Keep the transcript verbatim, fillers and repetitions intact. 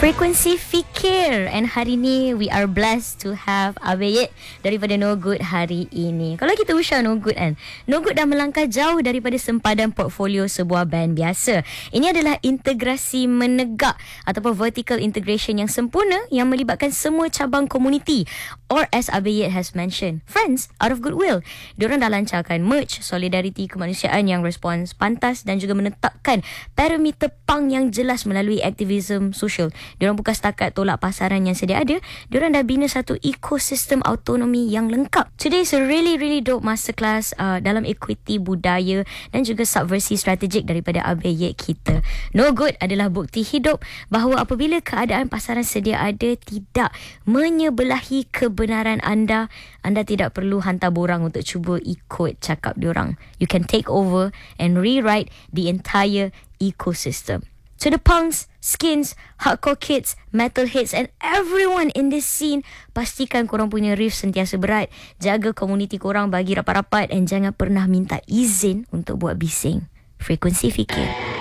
Frekuensi Fikir. And hari ni we are blessed to have Abeyet daripada No Good hari ini. Kalau kita usah No Good kan, No Good dah melangkah jauh daripada sempadan portfolio sebuah band biasa. Ini adalah integrasi menegak ataupun vertical integration yang sempurna yang melibatkan semua cabang komuniti, or as Abeyet has mentioned, friends out of goodwill. Diorang dah lancarkan merch, solidariti kemanusiaan yang respons pantas dan juga menetapkan parameter pang yang jelas melalui aktivisme sosial. Diorang bukan setakat tolak pasaran yang sedia ada, diorang dah bina satu ekosistem autonomi yang lengkap. Today is a really really dope masterclass uh, dalam equity budaya dan juga subversi strategik daripada Abeyet kita. No Good adalah bukti hidup bahawa apabila keadaan pasaran sedia ada tidak menyebelahi kebenaran anda, anda tidak perlu hantar borang untuk cuba ikut cakap diorang. You can take over and rewrite the entire ecosystem. To the punks, skins, hardcore kids, metalheads and everyone in this scene, pastikan korang punya riff sentiasa berat. Jaga komuniti korang bagi rapat-rapat and jangan pernah minta izin untuk buat bising. Frekuensi Fikir.